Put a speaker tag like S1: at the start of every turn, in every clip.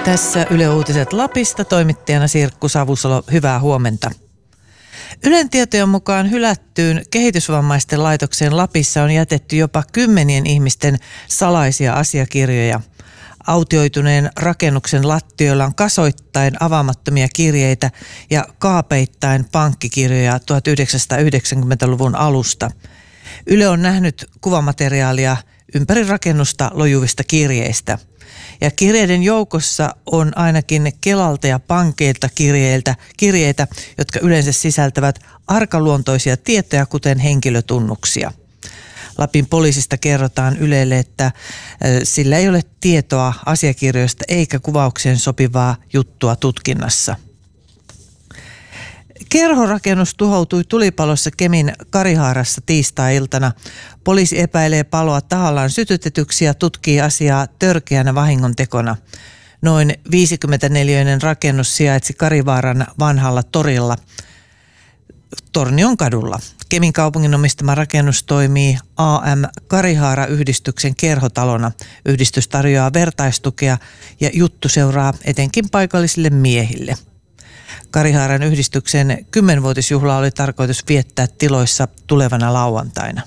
S1: Tässä Yle Uutiset Lapista, toimittajana Sirkku Savusalo. Hyvää huomenta. Ylen tietojen mukaan hylättyyn kehitysvammaisten laitokseen Lapissa on jätetty jopa 10 ihmisten salaisia asiakirjoja. Autioituneen rakennuksen lattioilla on kasoittain avaamattomia kirjeitä ja kaapeittain pankkikirjoja 1990-luvun alusta. Yle on nähnyt kuvamateriaalia ympäri rakennusta lojuvista kirjeistä. Ja kirjeiden joukossa on ainakin Kelalta ja pankeilta kirjeitä, jotka yleensä sisältävät arkaluontoisia tietoja, kuten henkilötunnuksia. Lapin poliisista kerrotaan Ylelle, että sillä ei ole tietoa asiakirjoista eikä kuvaukseen sopivaa juttua tutkinnassa. Kerhorakennus tuhoutui tulipalossa Kemin Karihaarassa tiistai-iltana. Poliisi epäilee paloa tahallaan sytytetyksi ja tutkii asiaa törkeänä vahingontekona. Noin 50-neliöinen rakennus sijaitsi Karivaaran vanhalla torilla Tornion kadulla. Kemin kaupungin omistama rakennus toimii AM Karihaara-yhdistyksen kerhotalona. Yhdistys tarjoaa vertaistukea ja juttu seuraa etenkin paikallisille miehille. Karihaaran yhdistyksen 10-vuotisjuhla oli tarkoitus viettää tiloissa tulevana lauantaina.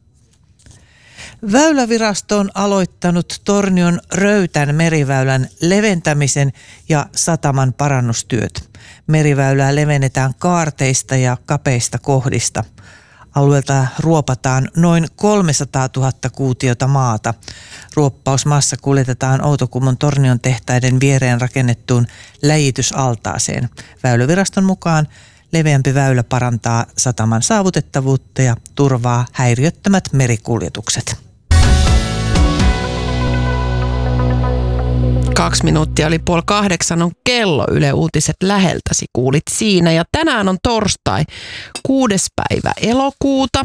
S1: Väylävirasto on aloittanut Tornion Röytän meriväylän leventämisen ja sataman parannustyöt. Meriväylää levennetään kaarteista ja kapeista kohdista. Alueelta ruopataan noin 300 000 kuutiota maata. Ruoppausmassa kuljetetaan Outokummun Tornion tehtaiden viereen rakennettuun läjitysaltaaseen. Väyläviraston mukaan leveämpi väylä parantaa sataman saavutettavuutta ja turvaa häiriöttömät merikuljetukset.
S2: 2 minuuttia oli 7:30 on kello. Yle Uutiset läheltäsi kuulit siinä. Ja tänään on torstai, 6. päivä elokuuta.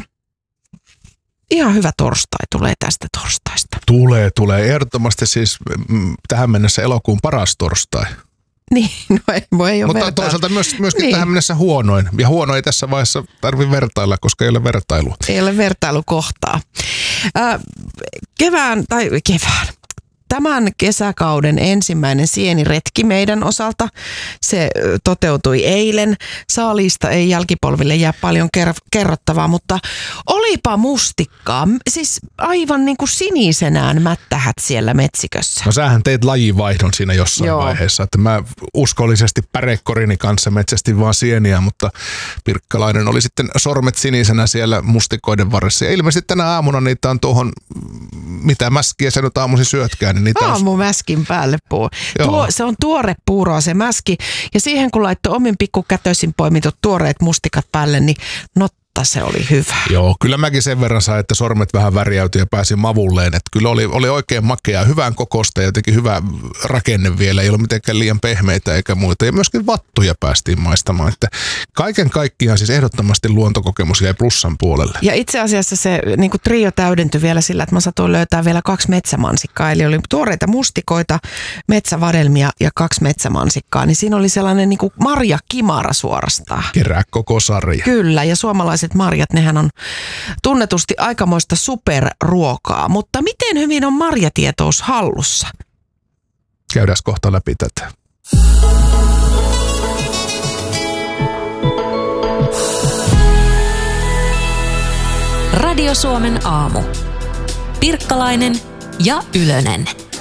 S2: Ihan hyvä torstai tulee tästä torstaista.
S3: Tulee. Ehdottomasti siis tähän mennessä elokuun paras torstai.
S2: Niin, no ei ole
S3: mutta
S2: vertailla.
S3: toisaalta myöskin
S2: niin.
S3: Tähän mennessä huonoin. Ja huono ei tässä vaiheessa tarvitse vertailla, koska ei ole vertailua.
S2: Ei ole vertailukohtaa. Kevään. Tämän kesäkauden ensimmäinen sieniretki meidän osalta, se toteutui eilen. Saaliista ei jälkipolville jää paljon kerrottavaa, mutta olipa mustikkaa. Siis aivan niin kuin sinisenään mättähät siellä metsikössä.
S3: No sähän teit lajivaihdon siinä jossain vaiheessa, että mä uskollisesti pärekorini kanssa metsästin vaan sieniä, mutta Pirkkalainen oli sitten sormet sinisenä siellä mustikoiden varressa. Ja ilmeisesti tänä aamuna niitä on tuohon, mitä mäskiä sä nyt aamuisin syötkään, niin
S2: aamumäskin päälle puu. Se on tuore puuroa se mäski. Ja siihen kun laittoi omin pikkukätöisin poimitut tuoreet mustikat päälle, niin se oli hyvä.
S3: Joo, kyllä mäkin sen verran sain, että sormet vähän värjäytyi ja pääsin mavulleen. Että kyllä oli oikein makea, hyvän kokosta ja jotenkin hyvä rakenne vielä. Ei ollut mitenkään liian pehmeitä eikä muita. Ja myöskin vattuja päästiin maistamaan. Että kaiken kaikkiaan siis ehdottomasti luontokokemus jäi plussan puolelle.
S2: Ja itse asiassa se niin kuin trio täydentyi vielä sillä, että mä satuin löytää vielä 2 metsämansikkaa. Eli oli tuoreita mustikoita, metsävadelmia ja 2 metsämansikkaa. Niin siinä oli sellainen niin kuin marjakimara suorastaan.
S3: Kerää koko sarja.
S2: Kyllä, ja suomalaiset marjat, nehän on tunnetusti aikamoista superruokaa, mutta miten hyvin on marjatietous hallussa?
S3: Käydään kohta läpi tätä.
S4: Radio Suomen aamu. Pirkkalainen ja Ylönen.